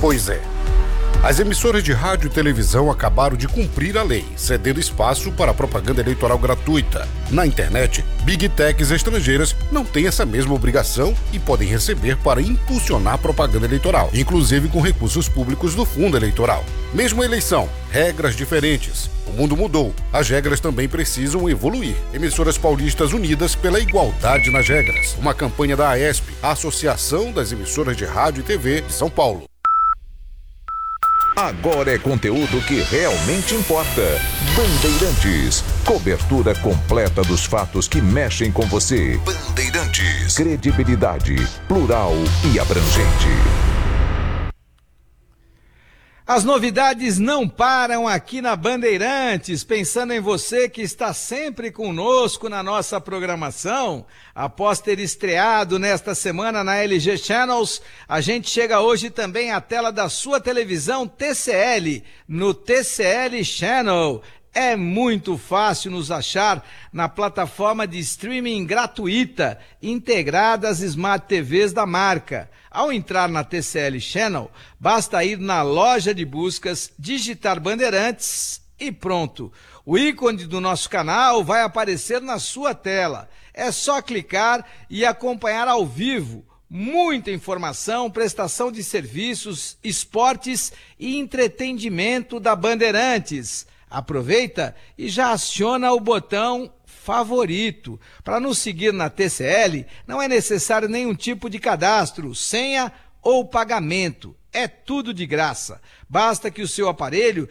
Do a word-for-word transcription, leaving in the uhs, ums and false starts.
Pois é. As emissoras de rádio e televisão acabaram de cumprir a lei, cedendo espaço para a propaganda eleitoral gratuita. Na internet, Big Techs estrangeiras não têm essa mesma obrigação e podem receber para impulsionar propaganda eleitoral, inclusive com recursos públicos do fundo eleitoral. Mesma eleição, regras diferentes. O mundo mudou, as regras também precisam evoluir. Emissoras Paulistas Unidas pela Igualdade nas Regras. Uma campanha da AESP, a Associação das Emissoras de Rádio e T V de São Paulo. Agora é conteúdo que realmente importa. Bandeirantes. Cobertura completa dos fatos que mexem com você. Bandeirantes. Credibilidade, plural e abrangente. As novidades não param aqui na Bandeirantes, pensando em você que está sempre conosco na nossa programação. Após ter estreado nesta semana na L G Channels, a gente chega hoje também à tela da sua televisão T C L, no T C L Channel. É muito fácil nos achar na plataforma de streaming gratuita, integrada às Smart T Vs da marca. Ao entrar na T C L Channel, basta ir na loja de buscas, digitar Bandeirantes e pronto. O ícone do nosso canal vai aparecer na sua tela. É só clicar e acompanhar ao vivo. Muita informação, prestação de serviços, esportes e entretenimento da Bandeirantes. Aproveita e já aciona o botão favorito. Para nos seguir na T C L, não é necessário nenhum tipo de cadastro, senha ou pagamento. É tudo de graça. Basta que o seu aparelho